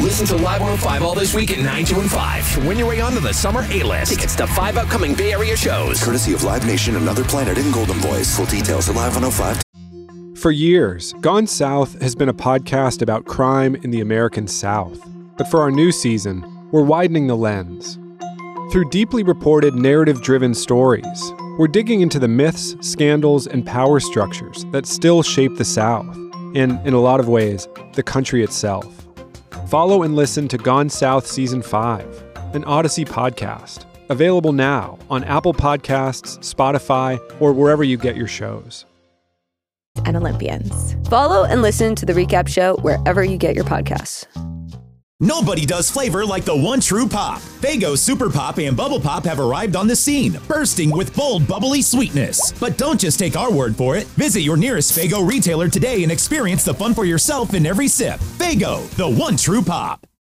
Listen to Live 105 all this week at 9, 2, and 5 to win your way onto the Summer A-List. Tickets to 5 upcoming Bay Area shows. Courtesy of Live Nation, Another Planet, and Golden Voice. Full details at Live 105. For years, Gone South has been a podcast about crime in the American South. But for our new season, we're widening the lens. Through deeply reported, narrative-driven stories, we're digging into the myths, scandals, and power structures that still shape the South, and, in a lot of ways, the country itself. Follow and listen to Gone South Season 5, an Odyssey podcast, available now on Apple Podcasts, Spotify, or wherever you get your shows. And Olympians. Follow and listen to The Recap Show wherever you get your podcasts. Nobody does flavor like the one true pop. Faygo Super Pop and Bubble Pop have arrived on the scene, bursting with bold, bubbly sweetness. But don't just take our word for it. Visit your nearest Faygo retailer today and experience the fun for yourself in every sip. Faygo, the one true pop.